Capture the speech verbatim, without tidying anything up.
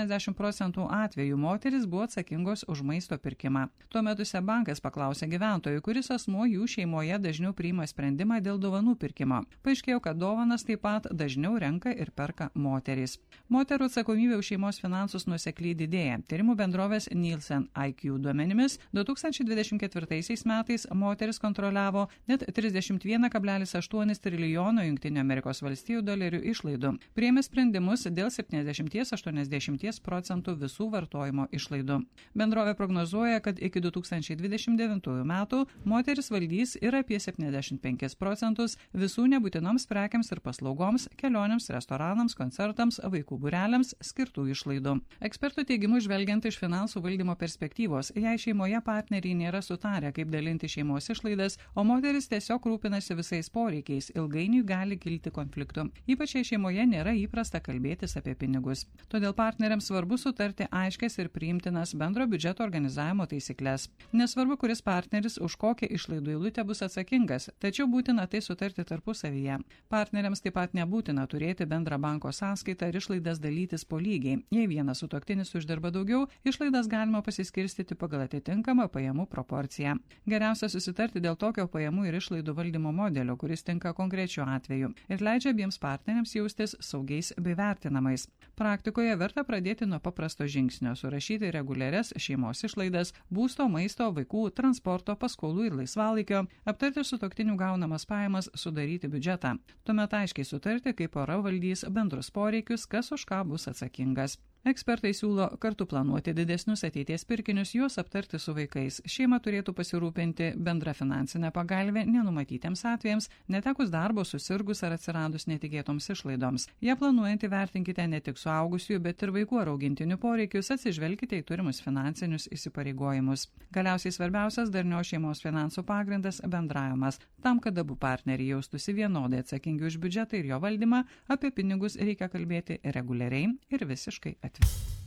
aštuoniasdešimt procentų atvejų moteris buvo atsakingos už maisto pirkimą. Tuo metu SEB bankas paklausė gyventojų, kuris asmuo jų šeimoje dažniau priima sprendimą dėl dovanų pirkimo. Paaiškėjo, kad dovanas taip pat dažniau renka ir perka moterys. Moterų atsakomybė už šeimos finansus nuosekliai didėja. Tyrimų bendrovės Nielsen I Q duomenimis du tūkstančiai dvidešimt ketvirtaisiais metais moteris kontroliavo net trisdešimt vienas kablelis aštuoni trilijono Jungtinių Amerikos valstijų dolerių išlaidų. Priėmė sprendimus dėl septyniasdešimt iki aštuoniasdešimt procentų visų vartojimo išlaidų. Bendrovė prognozuoja, kad iki du tūkstančiai dvidešimt devintųjų metų moteris valdys ir apie septyniasdešimt penkis procentus visų nebūtinoms prekiams ir paslaugoms, kelionėms, restoranams, koncertams, vaikų būreliams skirtų išlaidų. Ekspertų teigimu, žvelgiant iš finansų valdymo perspektyvos, jei šeimoje partneriai nėra sutarę, kaip dalinti šeimos išlaidas, o moteris tiesiog rūpinasi visais poreikiais, ilgainiui gali kilti konfliktų. Ypač jei šeimoje nėra įprasta kalbėtis apie pinigus. Todėl partneriams svarbu sutarti aiškias ir priimtinas bendro biudžeto organizavimo taisyklės. Nesvarbu, kuris partneris už kokią išlaidų eilutę bus atsakingas, tačiau būtina tai sutarti tarpusavyje. Partneriams taip pat nebūtina turėti bendrą banko sąskaitą ir išlaidas dalytis po lygiai. Jei vienas sutuoktinis uždirba daugiau, išlaidas galima pasiskirstyti pagal atitinkamą pajamų proporciją. Geriausia susitarti dėl tokio pajamų ir išlaidų valdymo modelio, kuris tinka konkrečiu atveju ir leidžia abiems partneriams jaustis saugiais bei vertinamais. Praktikoje verta pradėti nuo paprasto žingsnio – surašyti reguliarias šeimos išlaidas, būsto, maisto, vaikų, transporto, paskolų ir laisvalaikio, aptarti sutuoktinių gaunamas pajamas, sudaryti biudžetą. Tuomet aiškiai sutarti, kaip pora valdys bendrus poreikius, kas už ką bus atsakingas. Ekspertai siūlo kartu planuoti didesnius ateities pirkinius, juos aptarti su vaikais. Šeima turėtų pasirūpinti bendra finansinę pagalbę nenumatytiems atvejams, netekus darbo, susirgus ar atsiradus netikėtoms išlaidoms. Jie planuojant įvertinkite ne tik suaugusiųjų, bet ir vaikų ar augintinių poreikius, atsižvelkite į turimus finansinius įsipareigojimus. Galiausiai svarbiausias darnios šeimos finansų pagrindas – bendravimas. Tam, kad abu partneriai jaustųsi vienodai atsakingi už biudžetą ir jo valdymą, apie pinigus reikia kalbėti reguliariai ir visiškai atvirai.